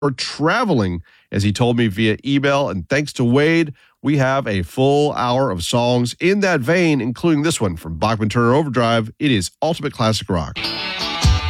or traveling, as he told me via email. And thanks to Wade, we have a full hour of songs in that vein, including this one from Bachman Turner Overdrive. It is Ultimate Classic Rock.